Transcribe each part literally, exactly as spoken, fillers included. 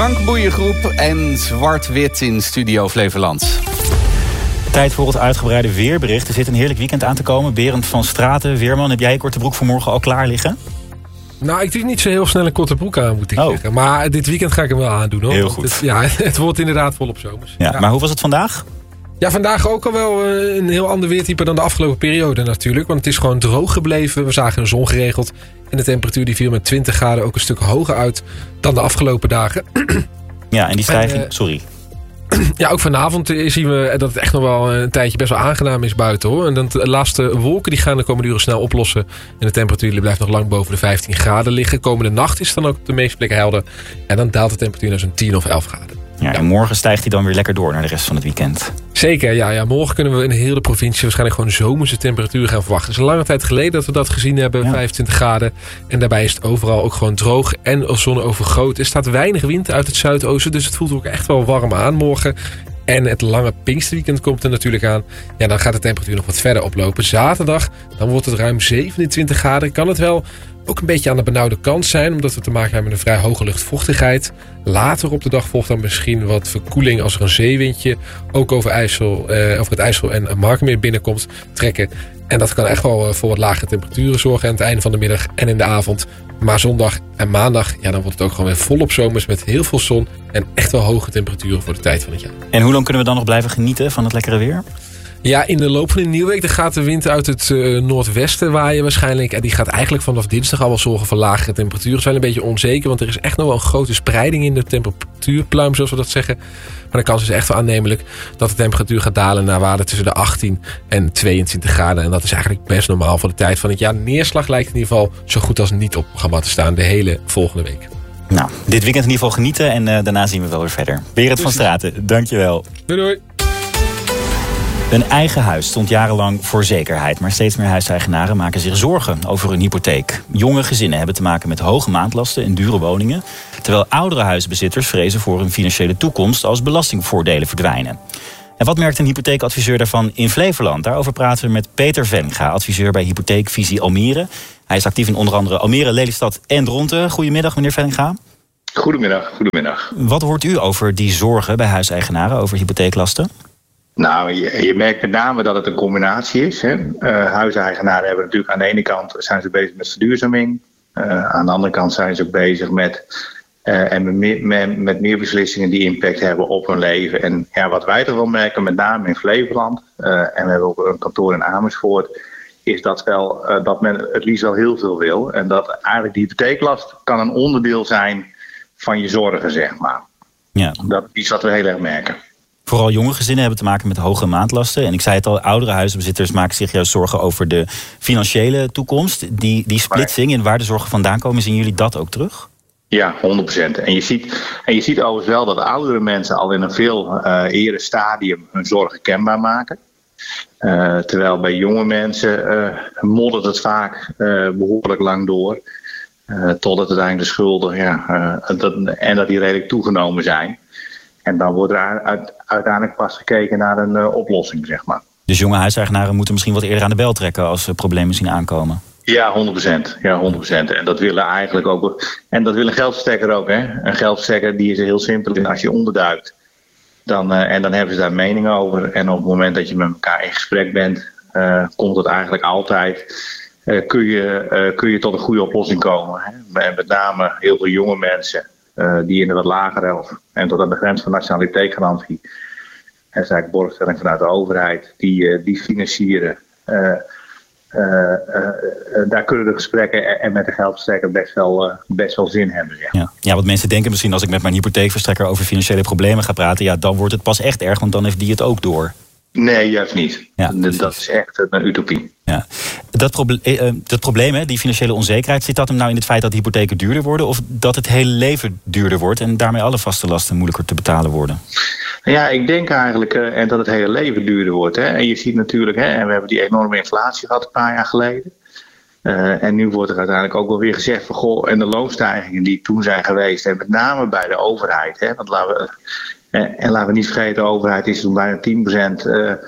Frank Boeiengroep en Zwart-Wit in Studio Flevoland. Tijd voor het uitgebreide weerbericht. Er zit een heerlijk weekend aan te komen. Berend van Straten, weerman, heb jij je korte broek voor morgen al klaar liggen? Nou, ik doe niet zo heel snel een korte broek aan, moet ik oh. zeggen. Maar dit weekend ga ik hem wel aandoen, hoor. Heel goed. Het, ja, het wordt inderdaad volop zomers. Ja, Ja. Maar hoe was het vandaag? Ja, vandaag ook al wel een heel ander weertype dan de afgelopen periode natuurlijk. Want het is gewoon droog gebleven. We zagen de zon geregeld. En de temperatuur die viel met twintig graden ook een stuk hoger uit dan de afgelopen dagen. Ja, en die stijging... En, uh, Sorry. Ja, ook vanavond zien we dat het echt nog wel een tijdje best wel aangenaam is buiten, hoor. En dan de laatste wolken die gaan de komende uren snel oplossen. En de temperatuur blijft nog lang boven de vijftien graden liggen. Komende nacht is dan ook op de meeste plekken helder. En dan daalt de temperatuur naar zo'n tien of elf graden. Ja, en morgen stijgt hij dan weer lekker door naar de rest van het weekend. Zeker, ja, ja. Morgen kunnen we in de hele provincie waarschijnlijk gewoon zomerse temperatuur gaan verwachten. Het is een lange tijd geleden dat we dat gezien hebben, ja. vijfentwintig graden. En daarbij is het overal ook gewoon droog en zonovergoten. Er staat weinig wind uit het zuidoosten, dus het voelt ook echt wel warm aan morgen. En het lange Pinksterweekend komt er natuurlijk aan. Ja, dan gaat de temperatuur nog wat verder oplopen. Zaterdag, dan wordt het ruim zevenentwintig graden. Kan het wel ook een beetje aan de benauwde kant zijn, omdat we te maken hebben met een vrij hoge luchtvochtigheid. Later op de dag volgt dan misschien wat verkoeling als er een zeewindje ook over, IJssel, eh, over het IJssel en Markermeer binnenkomt trekken. En dat kan echt wel voor wat lagere temperaturen zorgen aan het einde van de middag en in de avond. Maar zondag en maandag, ja, dan wordt het ook gewoon weer volop zomers met heel veel zon en echt wel hoge temperaturen voor de tijd van het jaar. En hoe lang kunnen we dan nog blijven genieten van het lekkere weer? Ja, in de loop van de nieuwe week dan gaat de wind uit het uh, noordwesten waaien waarschijnlijk. En die gaat eigenlijk vanaf dinsdag al wel zorgen voor lagere temperaturen. Het is wel een beetje onzeker, want er is echt nog wel een grote spreiding in de temperatuurpluim, zoals we dat zeggen. Maar de kans is echt wel aannemelijk dat de temperatuur gaat dalen naar waarden tussen de achttien en tweeëntwintig graden. En dat is eigenlijk best normaal voor de tijd van het jaar. Neerslag lijkt in ieder geval zo goed als niet op het programma te staan de hele volgende week. Nou, dit weekend in ieder geval genieten en uh, daarna zien we wel weer verder. Berend van Straten, dankjewel. Doei doei. Een eigen huis stond jarenlang voor zekerheid, maar steeds meer huiseigenaren maken zich zorgen over hun hypotheek. Jonge gezinnen hebben te maken met hoge maandlasten en dure woningen, terwijl oudere huisbezitters vrezen voor hun financiële toekomst als belastingvoordelen verdwijnen. En wat merkt een hypotheekadviseur daarvan in Flevoland? Daarover praten we met Peter Venga, adviseur bij Hypotheekvisie Almere. Hij is actief in onder andere Almere, Lelystad en Dronten. Goedemiddag, meneer Venga. Goedemiddag, goedemiddag. Wat hoort u over die zorgen bij huiseigenaren over hypotheeklasten? Nou, je, je merkt met name dat het een combinatie is. Hè. Uh, huiseigenaren hebben natuurlijk aan de ene kant zijn ze bezig met verduurzaming. Uh, aan de andere kant zijn ze ook bezig met, uh, en met, meer, met, met meer beslissingen die impact hebben op hun leven. En ja, wat wij toch wel merken, met name in Flevoland, uh, en we hebben ook een kantoor in Amersfoort, is dat, wel, uh, dat men het liefst wel heel veel wil. En dat eigenlijk die hypotheeklast kan een onderdeel zijn van je zorgen, zeg maar. Ja. Dat is iets wat we heel erg merken. Vooral jonge gezinnen hebben te maken met hoge maandlasten. En ik zei het al, oudere huisbezitters maken zich juist zorgen over de financiële toekomst. Die, die splitsing en waar de zorgen vandaan komen, zien jullie dat ook terug? Ja, honderd procent. En je ziet, en je ziet overigens wel dat oudere mensen al in een veel uh, eerder stadium hun zorgen kenbaar maken. Uh, terwijl bij jonge mensen uh, moddert het vaak uh, behoorlijk lang door. Uh, totdat uiteindelijk de schulden, ja, uh, dat, en dat die redelijk toegenomen zijn. En dan wordt er uit, uiteindelijk pas gekeken naar een uh, oplossing, zeg maar. Dus jonge huiseigenaren moeten misschien wat eerder aan de bel trekken als ze problemen zien aankomen? Ja, honderd procent. Ja, honderd procent. En dat willen eigenlijk ook. En dat wil een geldverstrekker ook, hè? Een geldverstrekker die is heel simpel. En als je onderduikt, dan, uh, en dan hebben ze daar mening over. En op het moment dat je met elkaar in gesprek bent, uh, komt het eigenlijk altijd. Uh, kun, je, uh, kun je tot een goede oplossing komen. Hè? Met, met name heel veel jonge mensen. Uh, die in de wat lagere of en tot aan de grens van nationaliteitsgarantie. En dat is eigenlijk borgstelling vanuit de overheid. Die, uh, die financieren. Uh, uh, uh, uh, daar kunnen de gesprekken en, en met de geldverstrekker best wel, uh, best wel zin hebben. Ja. Ja. ja, wat mensen denken misschien als ik met mijn hypotheekverstrekker over financiële problemen ga praten. Ja, dan wordt het pas echt erg, want dan heeft die het ook door. Nee, juist niet. Ja, dat is echt een utopie. Ja. Dat, proble- eh, dat probleem, hè, die financiële onzekerheid, zit dat hem nou in het feit dat de hypotheken duurder worden of dat het hele leven duurder wordt en daarmee alle vaste lasten moeilijker te betalen worden? Ja, ik denk eigenlijk uh, en dat het hele leven duurder wordt. Hè. En je ziet natuurlijk, hè, en we hebben die enorme inflatie gehad een paar jaar geleden. Uh, en nu wordt er uiteindelijk ook wel weer gezegd van goh, en de loonstijgingen die toen zijn geweest, en met name bij de overheid. Hè, want laten we, en, en laten we niet vergeten, de overheid is toen bijna tien procent uh, uh,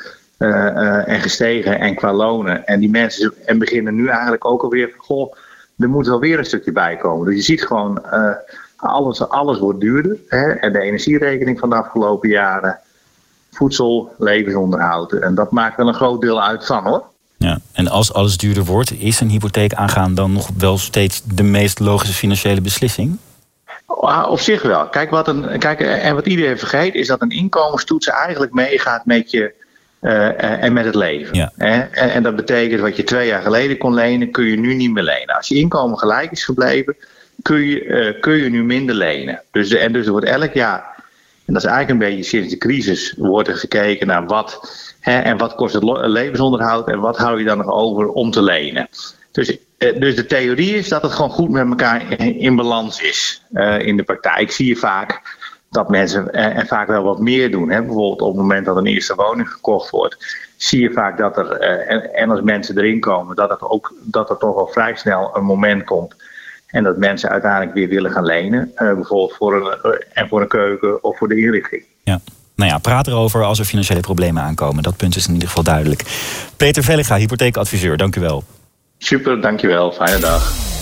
uh, en gestegen en qua lonen. En die mensen en beginnen nu eigenlijk ook alweer van goh, er moet wel weer een stukje bij komen. Dus je ziet gewoon, uh, alles, alles wordt duurder. Hè? En de energierekening van de afgelopen jaren, voedsel, levensonderhoud. En dat maakt wel een groot deel uit van, hoor. Ja, en als alles duurder wordt, is een hypotheek aangaan dan nog wel steeds de meest logische financiële beslissing? Op zich wel. Kijk, wat een, kijk, en wat iedereen vergeet is dat een inkomenstoets eigenlijk meegaat met je uh, en met het leven. Ja. En, en dat betekent wat je twee jaar geleden kon lenen, kun je nu niet meer lenen. Als je inkomen gelijk is gebleven, kun je, uh, kun je nu minder lenen. Dus, en dus er wordt elk jaar, en dat is eigenlijk een beetje sinds de crisis, wordt er gekeken naar wat, hè, en wat kost het levensonderhoud en wat hou je dan nog over om te lenen. Dus, dus de theorie is dat het gewoon goed met elkaar in balans is. Uh, in de praktijk zie je vaak dat mensen uh, en vaak wel wat meer doen. Hè? Bijvoorbeeld op het moment dat een eerste woning gekocht wordt, zie je vaak dat er, uh, en, en als mensen erin komen, dat, het ook, dat er toch al vrij snel een moment komt. En dat mensen uiteindelijk weer willen gaan lenen. Uh, bijvoorbeeld voor een, uh, en voor een keuken of voor de inrichting. Ja. Nou ja, praat erover als er financiële problemen aankomen. Dat punt is in ieder geval duidelijk. Peter Velliga, hypotheekadviseur, dank u wel. Super, dankjewel. Fijne dag.